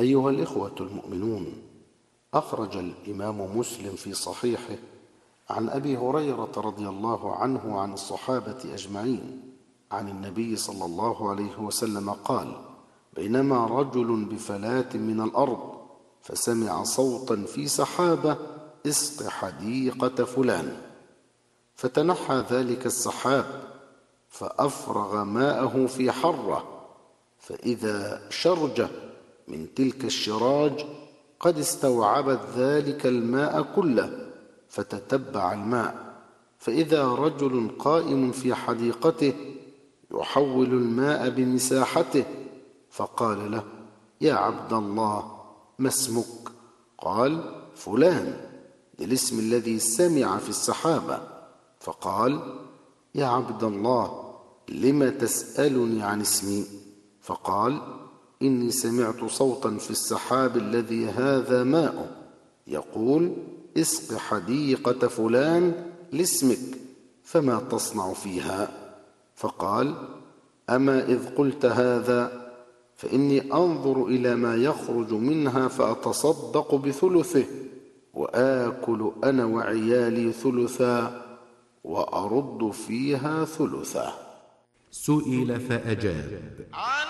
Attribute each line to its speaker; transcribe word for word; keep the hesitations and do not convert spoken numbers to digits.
Speaker 1: أيها الإخوة المؤمنون، أخرج الإمام مسلم في صحيحه عن أبي هريرة رضي الله عنه عن الصحابة أجمعين عن النبي صلى الله عليه وسلم قال: بينما رجل بفلاة من الأرض فسمع صوتا في سحابة: اسق حديقة فلان. فتنحى ذلك السحاب فأفرغ ماءه في حرة، فإذا شرجة من تلك الشراج قد استوعبت ذلك الماء كله، فتتبع الماء، فإذا رجل قائم في حديقته يحول الماء بمساحته، فقال له: يا عبد الله، ما اسمك؟ قال: فلان، للاسم الذي سمع في السحابة. فقال: يا عبد الله، لم تسألني عن اسمي؟ فقال: إني سمعت صوتا في السحاب الذي هذا ماء يقول: اسق حديقة فلان لاسمك، فما تصنع فيها؟ فقال: أما إذ قلت هذا فإني أنظر إلى ما يخرج منها فأتصدق بثلثه، وآكل أنا وعيالي ثلثا، وأرد فيها ثلثا.
Speaker 2: سئل فأجاب: